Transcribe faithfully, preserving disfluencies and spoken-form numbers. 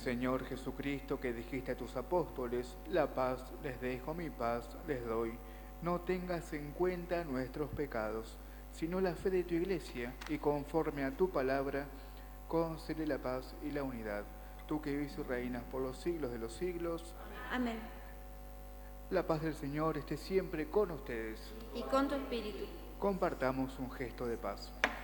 Señor Jesucristo, que dijiste a tus apóstoles, la paz les dejo, mi paz les doy. No tengas en cuenta nuestros pecados, sino la fe de tu Iglesia, y conforme a tu palabra, concede la paz y la unidad. Tú que vives y reinas por los siglos de los siglos. Amén. La paz del Señor esté siempre con ustedes. Y con tu espíritu. Compartamos un gesto de paz.